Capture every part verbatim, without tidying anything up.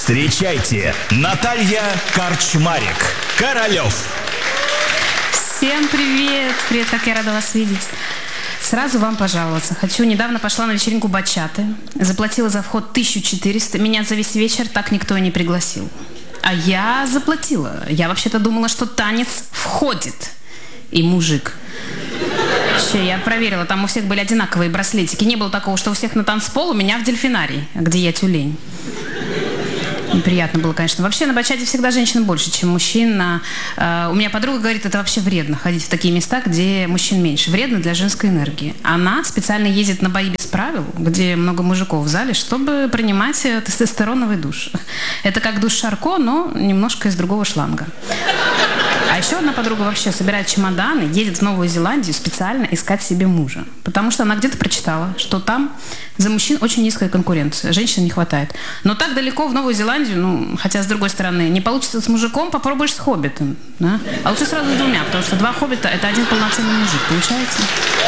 Встречайте, Наталья Карчмарик, Королёв. Всем привет! Привет, как я рада вас видеть. Сразу вам пожаловаться. Хочу, недавно пошла на вечеринку бачаты, заплатила за вход тысячу четыреста, меня за весь вечер так никто и не пригласил. А я заплатила. Я вообще-то думала, что танец входит. И мужик. Вообще, я проверила, там у всех были одинаковые браслетики. Не было такого, что у всех на танцпол, у меня в дельфинарий, где я тюлень. Неприятно было, конечно. Вообще на бачате всегда женщин больше, чем мужчин. Uh, у меня подруга говорит, это вообще вредно, ходить в такие места, где мужчин меньше. Вредно для женской энергии. Она специально ездит на бои без правил, где много мужиков в зале, чтобы принимать тестостероновый душ. Это как душ Шарко, но немножко из другого шланга. А еще одна подруга вообще собирает чемоданы, едет в Новую Зеландию специально искать себе мужа. Потому что она где-то прочитала, что там за мужчин очень низкая конкуренция, женщин не хватает. Но так далеко в Новую Зеландию, ну, хотя с другой стороны, не получится с мужиком, попробуешь с хоббитом. Да? А лучше сразу с двумя, потому что два хоббита – это один полноценный мужик, получается?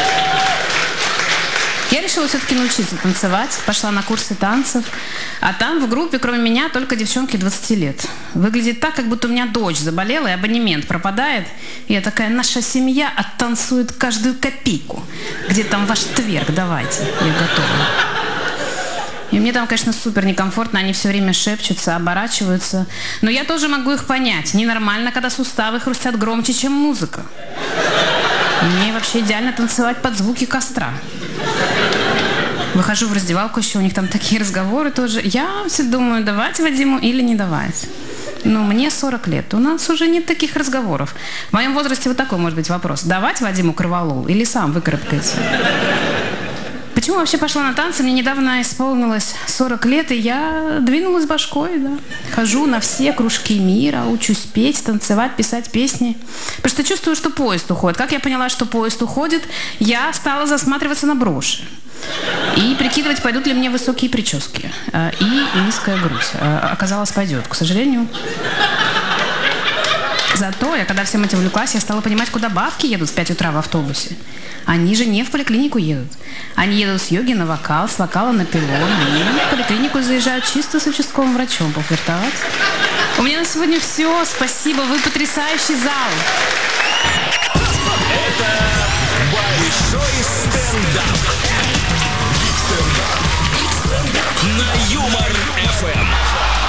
Я решила все-таки научиться танцевать, пошла на курсы танцев, а там в группе, кроме меня, только девчонки двадцати лет. Выглядит так, как будто у меня дочь заболела, и абонемент пропадает. И я такая, наша семья оттанцует каждую копейку. Где там ваш тверк, давайте, я готова. И мне там, конечно, супер некомфортно, они все время шепчутся, оборачиваются. Но я тоже могу их понять. Ненормально, когда суставы хрустят громче, чем музыка. Мне вообще идеально танцевать под звуки костра. Выхожу в раздевалку, еще у них там такие разговоры тоже. Я все думаю, давать Вадиму или не давать. Ну, мне сорок лет, у нас уже нет таких разговоров. В моем возрасте вот такой может быть вопрос. Давать Вадиму корвалол или сам выкарабкается? Почему вообще пошла на танцы? Мне недавно исполнилось сорок лет, и я двинулась башкой, да. Хожу на все кружки мира, учусь петь, танцевать, писать песни. Потому что чувствую, что поезд уходит. Как я поняла, что поезд уходит, я стала засматриваться на броши. И прикидывать, пойдут ли мне высокие прически. И низкая грудь. Оказалось, пойдет, к сожалению. Зато я, когда всем этим увлеклась, я стала понимать, куда бабки едут в пять утра в автобусе. Они же не в поликлинику едут. Они едут с йоги на вокал, с вокала на пилон. Они в поликлинику заезжают чисто с участковым врачом пофлиртовать. У меня на сегодня все. Спасибо. Вы потрясающий зал. Это большой стендап. На Юмор эф эм.